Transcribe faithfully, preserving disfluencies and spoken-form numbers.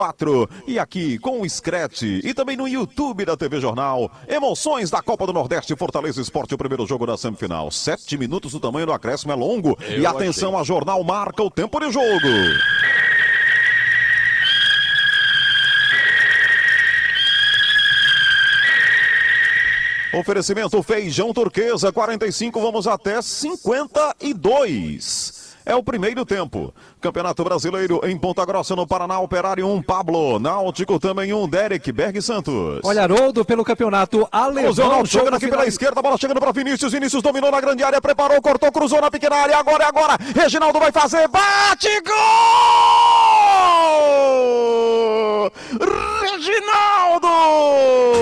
quatro e aqui com o Scratch e também no YouTube da T V Jornal. Emoções da Copa do Nordeste, Fortaleza Esporte, o primeiro jogo da semifinal. Sete minutos, o tamanho do acréscimo é longo. Eu e atenção, achei. A Jornal marca o tempo de jogo. Oferecimento Feijão Turquesa, quarenta e cinco, vamos até cinquenta e dois. É o primeiro tempo. Campeonato Brasileiro em Ponta Grossa, no Paraná, Operário um, Pablo. Náutico também um, Derek, Berg Santos. Olha, Haroldo, pelo campeonato alemão. O Zonal chegando aqui pela esquerda, a bola chegando para Vinícius. Vinícius dominou na grande área, preparou, cortou, cruzou na pequena área. Agora é agora. Reginaldo vai fazer, bate, gol! Reginaldo!